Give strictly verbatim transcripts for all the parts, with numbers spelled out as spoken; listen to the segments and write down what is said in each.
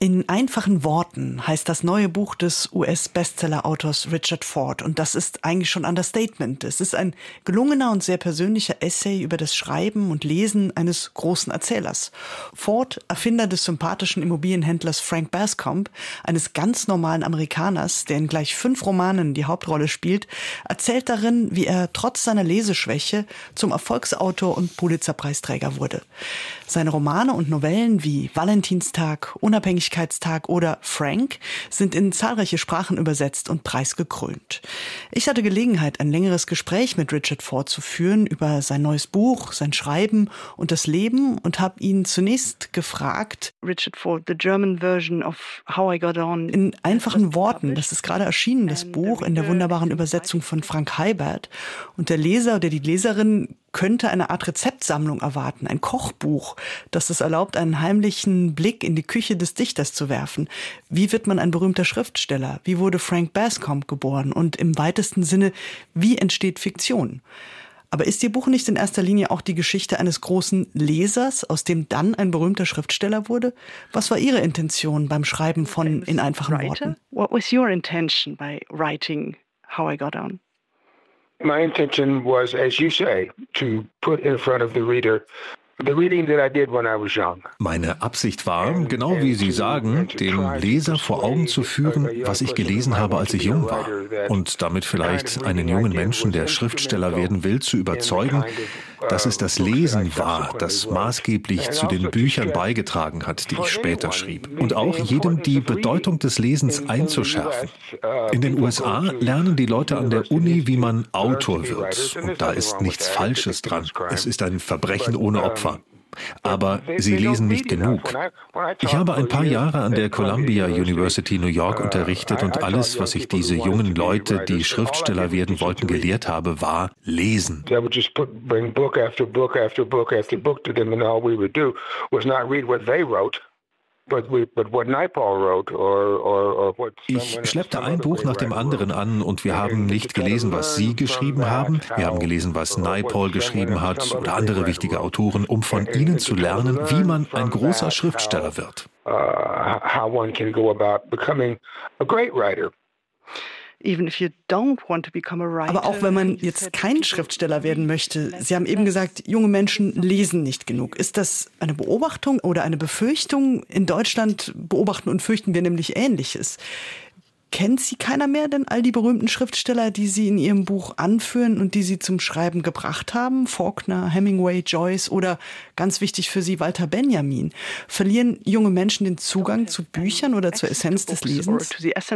In einfachen Worten heißt das neue Buch des U S-Bestseller-Autors Richard Ford. Und das ist eigentlich schon Understatement. Es ist ein gelungener und sehr persönlicher Essay über das Schreiben und Lesen eines großen Erzählers. Ford, Erfinder des sympathischen Immobilienhändlers Frank Bascomb, eines ganz normalen Amerikaners, der in gleich fünf Romanen die Hauptrolle spielt, erzählt darin, wie er trotz seiner Leseschwäche zum Erfolgsautor und Pulitzerpreisträger wurde. Seine Romane und Novellen wie Valentinstag, Unabhängigkeitstag oder Frank sind in zahlreiche Sprachen übersetzt und preisgekrönt. Ich hatte Gelegenheit, ein längeres Gespräch mit Richard Ford zu führen über sein neues Buch, sein Schreiben und das Leben und habe ihn zunächst gefragt, Richard Ford, the German version of How I Got On. In einfachen Worten, das ist gerade erschienen, das Buch, in der wunderbaren Übersetzung von Frank Heibert. Und der Leser oder die Leserin könnte eine Art Rezeptsammlung erwarten, ein Kochbuch, das es erlaubt, einen heimlichen Blick in die Küche des Dichters zu werfen. Wie wird man ein berühmter Schriftsteller? Wie wurde Frank Bascomb geboren? Und im weitesten Sinne, wie entsteht Fiktion? Aber ist Ihr Buch nicht in erster Linie auch die Geschichte eines großen Lesers, aus dem dann ein berühmter Schriftsteller wurde? Was war Ihre Intention beim Schreiben von In einfachen Worten? What was your intention by writing How I Got On? My intention was, as you say, to put in front of the reader the reading that I did when I was young. Meine Absicht war, genau wie Sie sagen, dem Leser vor Augen zu führen, was ich gelesen habe, als ich jung war. Und damit vielleicht einen jungen Menschen, der Schriftsteller werden will, zu überzeugen, dass es das Lesen war, das maßgeblich zu den Büchern beigetragen hat, die ich später schrieb. Und auch jedem die Bedeutung des Lesens einzuschärfen. In den U S A lernen die Leute an der Uni, wie man Autor wird. Und da ist nichts Falsches dran. Es ist ein Verbrechen ohne Opfer. Aber sie lesen nicht genug. Ich habe ein paar Jahre an der Columbia University New York unterrichtet und alles, was ich diese jungen Leute, die Schriftsteller werden wollten, gelehrt habe, war Lesen. Ich schleppte ein Buch nach dem anderen an und wir haben nicht gelesen, was Sie geschrieben haben. Wir haben gelesen, was Naipaul geschrieben hat oder andere wichtige Autoren, um von ihnen zu lernen, wie man ein großer Schriftsteller wird. Aber auch wenn man jetzt kein Schriftsteller werden möchte, Sie haben eben gesagt, junge Menschen lesen nicht genug. Ist das eine Beobachtung oder eine Befürchtung? In Deutschland beobachten und fürchten wir nämlich Ähnliches. Kennt Sie keiner mehr denn all die berühmten Schriftsteller, die Sie in Ihrem Buch anführen und die Sie zum Schreiben gebracht haben? Faulkner, Hemingway, Joyce oder, ganz wichtig für Sie, Walter Benjamin. Verlieren junge Menschen den Zugang zu Büchern oder zur Essenz des Lesens?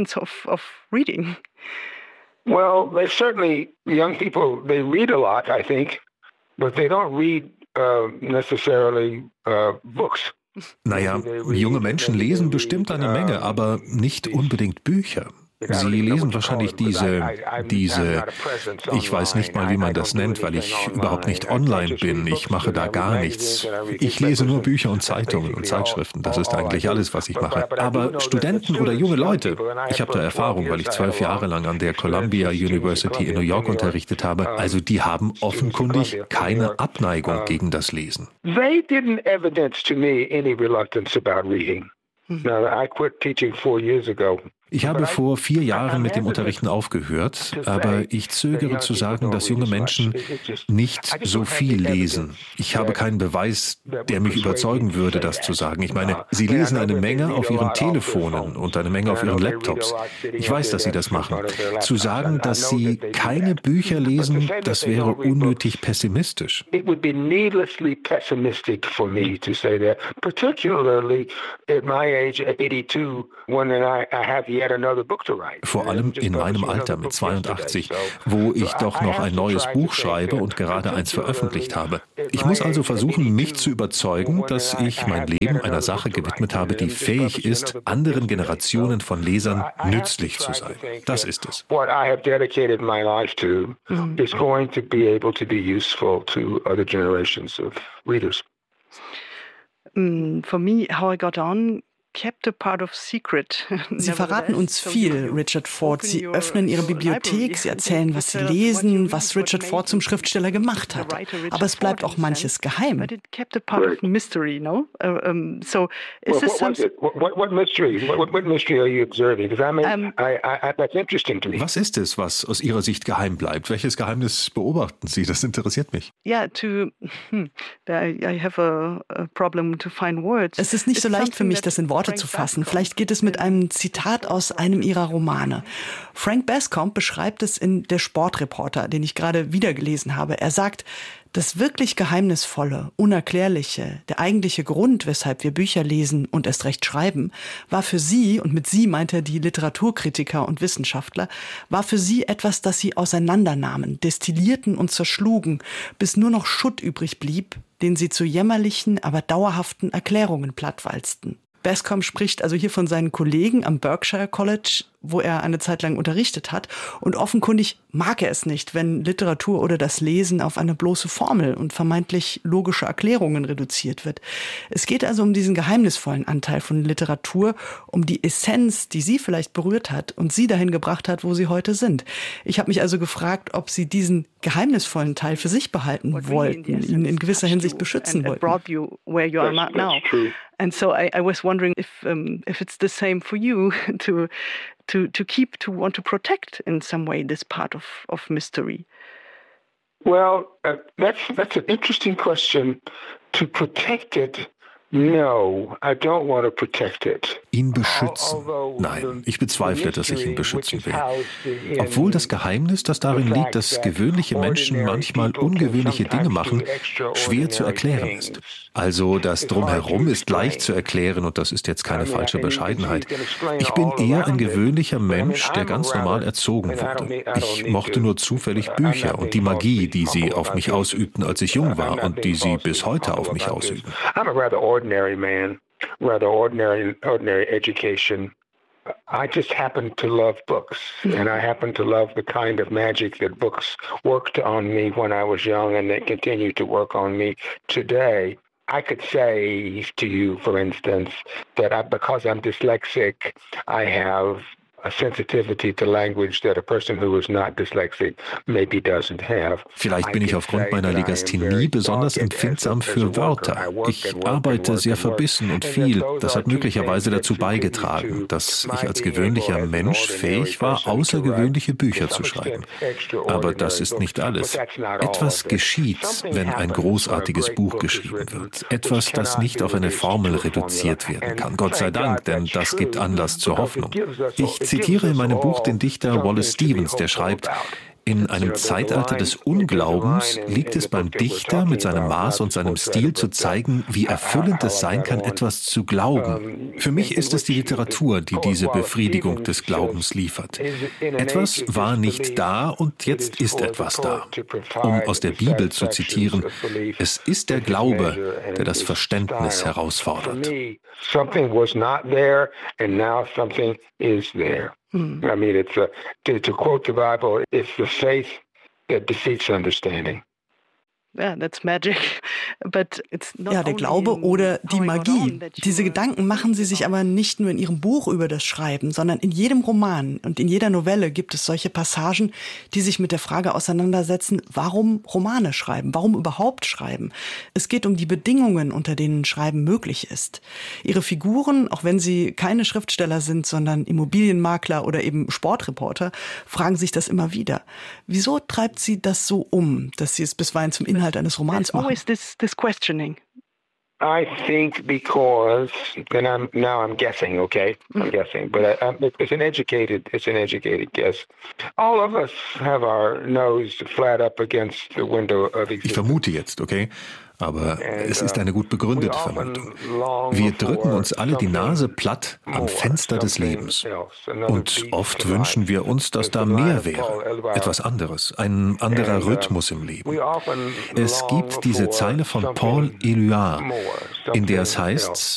Well, they certainly, young people, they read a lot, I think, but they don't read uh, necessarily uh, books. Naja, junge Menschen lesen bestimmt eine Menge, aber nicht unbedingt Bücher. Sie lesen wahrscheinlich diese, diese, ich weiß nicht mal, wie man das nennt, weil ich überhaupt nicht online bin. Ich mache da gar nichts. Ich lese nur Bücher und Zeitungen und Zeitschriften. Das ist eigentlich alles, was ich mache. Aber Studenten oder junge Leute, ich habe da Erfahrung, weil ich zwölf Jahre lang an der Columbia University in New York unterrichtet habe. Also die haben offenkundig keine Abneigung gegen das Lesen. They didn't evidence to me any reluctance about reading. Now, I quit teaching four years ago. Ich habe vor vier Jahren mit dem Unterrichten aufgehört, aber ich zögere zu sagen, dass junge Menschen nicht so viel lesen. Ich habe keinen Beweis, der mich überzeugen würde, das zu sagen. Ich meine, sie lesen eine Menge auf ihren Telefonen und eine Menge auf ihren Laptops. Ich weiß, dass sie das machen. Zu sagen, dass sie keine Bücher lesen, das wäre unnötig pessimistisch. It would be needlessly pessimistic for me to say that, particularly at my age, at eighty-two, when I have Vor allem in meinem Alter mit zweiundachtzig, wo ich doch noch ein neues Buch schreibe und gerade eins veröffentlicht habe. Ich muss also versuchen, mich zu überzeugen, dass ich mein Leben einer Sache gewidmet habe, die fähig ist, anderen Generationen von Lesern nützlich zu sein. Das ist es. What I have dedicated my life to is going to be able to be useful to other generations of readers. For me, How I Got On Sie verraten uns viel, Richard Ford. Sie öffnen Ihre Bibliothek, Sie erzählen, was Sie lesen, was Richard Ford zum Schriftsteller gemacht hat. Aber es bleibt auch manches geheim. Was ist es, was aus Ihrer Sicht geheim bleibt? Welches Geheimnis beobachten Sie? Das interessiert mich. Es ist nicht so leicht für mich, das in Worte zu fassen. Vielleicht geht es mit einem Zitat aus einem ihrer Romane. Frank Bascombe beschreibt es in Der Sportreporter, den ich gerade wieder gelesen habe. Er sagt, das wirklich Geheimnisvolle, Unerklärliche, der eigentliche Grund, weshalb wir Bücher lesen und erst recht schreiben, war für sie, und mit sie meint er die Literaturkritiker und Wissenschaftler, war für sie etwas, das sie auseinandernahmen, destillierten und zerschlugen, bis nur noch Schutt übrig blieb, den sie zu jämmerlichen, aber dauerhaften Erklärungen plattwalzten. Bascombe spricht also hier von seinen Kollegen am Berkshire College, wo er eine Zeit lang unterrichtet hat. Und offenkundig mag er es nicht, wenn Literatur oder das Lesen auf eine bloße Formel und vermeintlich logische Erklärungen reduziert wird. Es geht also um diesen geheimnisvollen Anteil von Literatur, um die Essenz, die sie vielleicht berührt hat und sie dahin gebracht hat, wo sie heute sind. Ich habe mich also gefragt, ob sie diesen geheimnisvollen Teil für sich behalten wollten, ihn in gewisser Hinsicht beschützen wollten. And so I, I was wondering if um, if it's the same for you to to to keep to want to protect in some way this part of of mystery. Well, uh, that's that's an interesting question. To protect it, no, I don't want to protect it. Ihn beschützen? Nein, ich bezweifle, dass ich ihn beschützen will. Obwohl das Geheimnis, das darin liegt, dass gewöhnliche Menschen manchmal ungewöhnliche Dinge machen, schwer zu erklären ist. Also das Drumherum ist leicht zu erklären und das ist jetzt keine falsche Bescheidenheit. Ich bin eher ein gewöhnlicher Mensch, der ganz normal erzogen wurde. Ich mochte nur zufällig Bücher und die Magie, die sie auf mich ausübten, als ich jung war und die sie bis heute auf mich ausüben. Ordinary man, rather ordinary, ordinary education. I just happen to love books, and I happen to love the kind of magic that books worked on me when I was young, and they continue to work on me today. I could say to you, for instance, that I, because I'm dyslexic, I have a sensitivity to language that a person who is not dyslexic maybe doesn't have. Vielleicht bin ich aufgrund meiner Legasthenie besonders empfindsam für Wörter. Ich arbeite sehr verbissen und viel. Das hat möglicherweise dazu beigetragen, dass ich als gewöhnlicher Mensch fähig war, außergewöhnliche Bücher zu schreiben. Aber das ist nicht alles. Etwas geschieht, wenn ein großartiges Buch geschrieben wird. Etwas, das nicht auf eine Formel reduziert werden kann. Gott sei Dank, denn das gibt Anlass zur Hoffnung. Ich zitiere in meinem Buch den Dichter Wallace Stevens, der schreibt: In einem Zeitalter des Unglaubens liegt es beim Dichter, mit seinem Maß und seinem Stil zu zeigen, wie erfüllend es sein kann, etwas zu glauben. Für mich ist es die Literatur, die diese Befriedigung des Glaubens liefert. Etwas war nicht da und jetzt ist etwas da. Um aus der Bibel zu zitieren: Es ist der Glaube, der das Verständnis herausfordert. Something was not there and now something is there. Hmm. I mean, it's a, to, to quote the Bible, it's the faith that defeats understanding. Yeah, that's magic. But it's not ja, der Glaube oder die Magie. Diese Gedanken machen sie sich aber nicht nur in ihrem Buch über das Schreiben, sondern in jedem Roman und in jeder Novelle gibt es solche Passagen, die sich mit der Frage auseinandersetzen, warum Romane schreiben, warum überhaupt schreiben. Es geht um die Bedingungen, unter denen Schreiben möglich ist. Ihre Figuren, auch wenn sie keine Schriftsteller sind, sondern Immobilienmakler oder eben Sportreporter, fragen sich das immer wieder. Wieso treibt sie das so um, dass sie es bisweilen zum Inhalt eines Romans machen? Always this this questioning. I think because, and I'm now I'm guessing, okay, I'm guessing, but I, I, it's an educated, it's an educated guess. All of us have our nose flat up against the window of existence. Ich vermute jetzt, okay? Aber es ist eine gut begründete Vermutung. Wir drücken uns alle die Nase platt am Fenster des Lebens. Und oft wünschen wir uns, dass da mehr wäre, etwas anderes, ein anderer Rhythmus im Leben. Es gibt diese Zeile von Paul Éluard, in der es heißt: